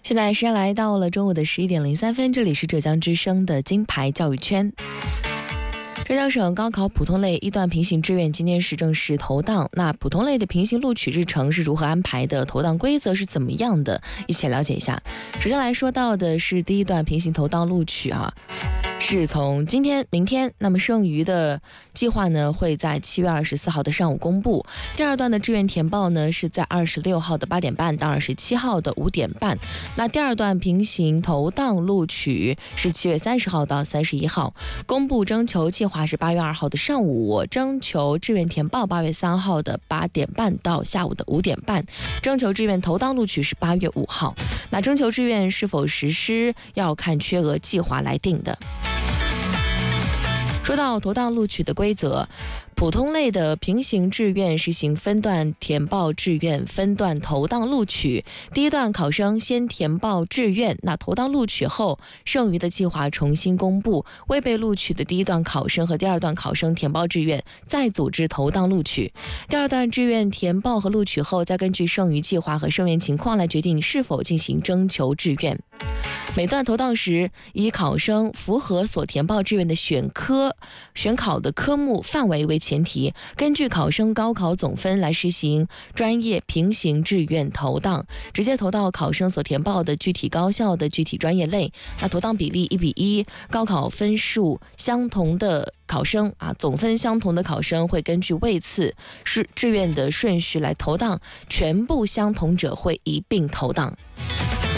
现在时间来到了中午的11:03，这里是浙江之声的金牌教育圈。浙江省高考普通类一段平行志愿今天是正式投档，那普通类的平行录取日程是如何安排的？投档规则是怎么样的？一起了解一下。首先来说到的是第一段平行投档录取是从今天、明天，那么剩余的计划呢会在7月24号的上午公布。第二段的志愿填报呢是在26号的8点半到27号的5点半。那第二段平行投档录取是7月30号到31号，公布征求计划是8月2号的上午，征求志愿填报8月3号的8点半到下午的5点半，征求志愿投档录取是8月5号。那征求志愿是否实施要看缺额计划来定的。说到投档录取的规则，普通类的平行志愿实行分段填报志愿、分段投档录取。第一段考生先填报志愿，那投档录取后，剩余的计划重新公布。未被录取的第一段考生和第二段考生填报志愿，再组织投档录取。第二段志愿填报和录取后，再根据剩余计划和生源情况来决定是否进行征求志愿。每段投档时，以考生符合所填报志愿的选考的科目范围为前提，根据考生高考总分来实行专业平行志愿投档，直接投到考生所填报的具体高校的具体专业类。那投档比例1:1，高考分数相同的考生总分相同的考生会根据位次志愿的顺序来投档，全部相同者会一并投档。